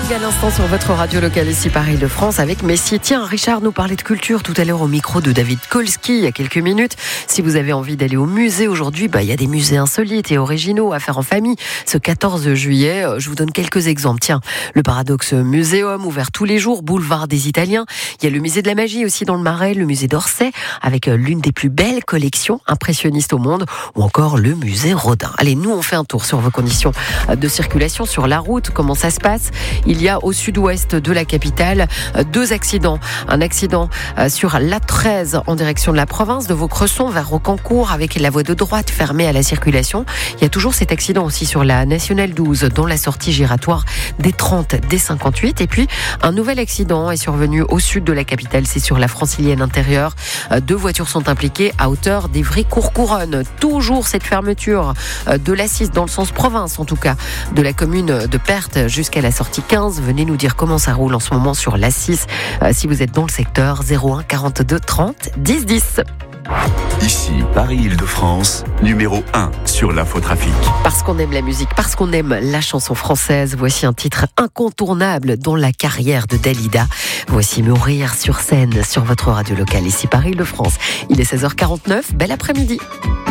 arrive à l'instant sur votre radio locale ici Paris-de-France avec Messier. Tiens, Richard nous parlait de culture tout à l'heure au micro de David Kolski il y a quelques minutes. Si vous avez envie d'aller au musée aujourd'hui, il y a des musées insolites et originaux à faire en famille. Ce 14 juillet, je vous donne quelques exemples. Tiens, le Paradoxe Museum, ouvert tous les jours, boulevard des Italiens. Il y a le musée de la magie aussi dans le Marais, le musée d'Orsay, avec l'une des plus belles collections impressionnistes au monde, ou encore le musée Rodin. Allez, nous on fait un tour sur vos conditions de circulation sur la route. Comment ça se passe ? Il y a au sud-ouest de la capitale 2 accidents. Un accident sur l'A13 en direction de la province de Vaucresson vers Rocancourt avec la voie de droite fermée à la circulation. Il y a toujours cet accident aussi sur la nationale 12 dans la sortie giratoire des 30 des 58. Et puis un nouvel accident est survenu au sud de la capitale, c'est sur la francilienne intérieure. 2 voitures sont impliquées à hauteur d'Évry-Courcouronnes. Toujours cette fermeture de l'A6 dans le sens province en tout cas de la commune de Perthes jusqu'à la sortie 15. Venez nous dire comment ça roule en ce moment sur l'A6 si vous êtes dans le secteur. 01 42 30 10 10. Ici, Paris-Île-de-France, numéro 1 sur l'infotrafic. Parce qu'on aime la musique, parce qu'on aime la chanson française, voici un titre incontournable dans la carrière de Dalida. Voici Mourir sur scène sur votre radio locale ici Paris-Île-de-France. Il est 16h49, bel après-midi.